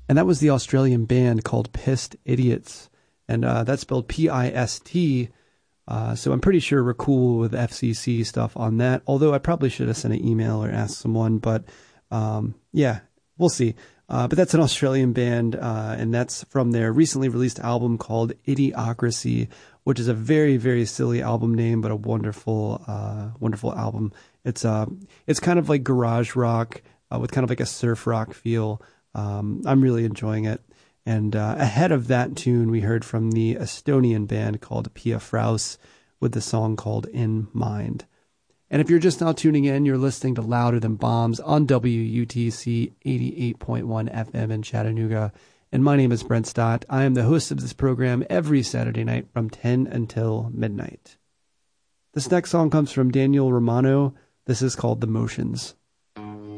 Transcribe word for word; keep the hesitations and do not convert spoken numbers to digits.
And that was the Australian band called Pissed Idiots. And uh, that's spelled P I S T. Uh, so I'm pretty sure we're cool with F C C stuff on that. Although I probably should have sent an email or asked someone. But um, yeah, we'll see. Uh, but that's an Australian band. Uh, and that's from their recently released album called Idiocracy, which is a very, very silly album name, but a wonderful, uh, wonderful album. It's uh, it's kind of like garage rock uh, with kind of like a surf rock feel. Um, I'm really enjoying it. And uh, ahead of that tune, we heard from the Estonian band called Pia Fraus with the song called In Mind. And if you're just now tuning in, you're listening to Louder Than Bombs on W U T C eighty-eight point one F M in Chattanooga. And my name is Brent Stott. I am the host of this program every Saturday night from ten until midnight. This next song comes from Daniel Romano. This is called The Motions.